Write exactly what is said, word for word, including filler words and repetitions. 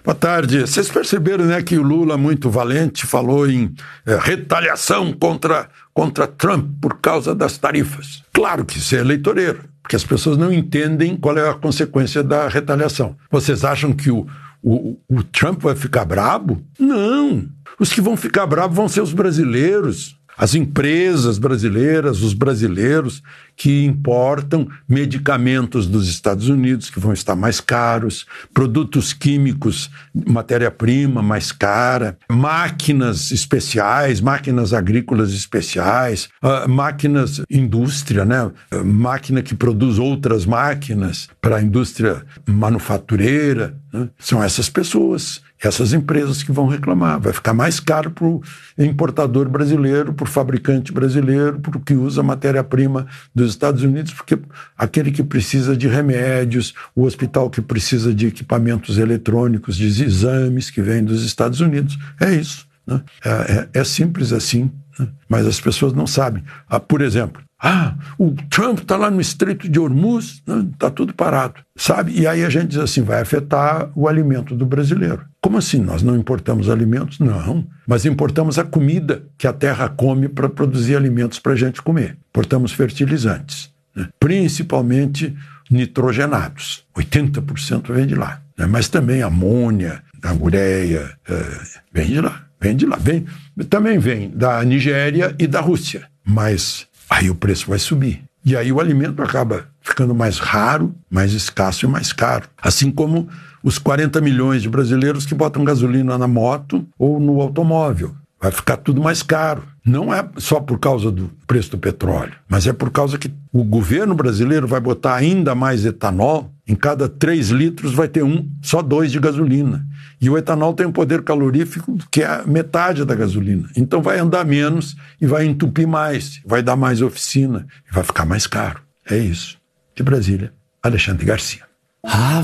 Boa tarde. Vocês perceberam, né, que o Lula, muito valente, falou em é, retaliação contra, contra Trump por causa das tarifas. Claro que isso é eleitoreiro, porque as pessoas não entendem qual é a consequência da retaliação. Vocês acham que o, o, o Trump vai ficar brabo? Não. Os que vão ficar bravos vão ser os brasileiros. As empresas brasileiras, os brasileiros que importam medicamentos dos Estados Unidos, que vão estar mais caros, produtos químicos, matéria-prima mais cara, máquinas especiais, máquinas agrícolas especiais, uh, máquinas, indústria, né? Uh, máquina que produz outras máquinas para a indústria manufatureira, né? São essas pessoas, essas empresas que vão reclamar. Vai ficar mais caro para o importador brasileiro, para o fabricante brasileiro, para o que usa matéria-prima dos Estados Unidos, porque aquele que precisa de remédios, o hospital que precisa de equipamentos eletrônicos, de exames que vêm dos Estados Unidos. É isso, né? É, é, é simples assim, né? Mas as pessoas não sabem. Ah, por exemplo, ah, o Trump está lá no Estreito de Hormuz, está, né? Tudo parado, sabe? E aí a gente diz assim, vai afetar o alimento do brasileiro. Como assim? Nós não importamos alimentos? Não, mas importamos a comida que a terra come para produzir alimentos para a gente comer. Importamos fertilizantes, né? Principalmente nitrogenados. oitenta por cento vem de lá, né? Mas também amônia, a ureia, é, vem de lá, vem de lá. Vem, também vem da Nigéria e da Rússia, mas aí o preço vai subir. E aí o alimento acaba ficando mais raro, mais escasso e mais caro. Assim como os quarenta milhões de brasileiros que botam gasolina na moto ou no automóvel. Vai ficar tudo mais caro. Não é só por causa do preço do petróleo, mas é por causa que o governo brasileiro vai botar ainda mais etanol. Em cada três litros vai ter um, só dois de gasolina. E o etanol tem um poder calorífico que é a metade da gasolina. Então vai andar menos e vai entupir mais, vai dar mais oficina e vai ficar mais caro. É isso. De Brasília, Alexandre Garcia. Ah.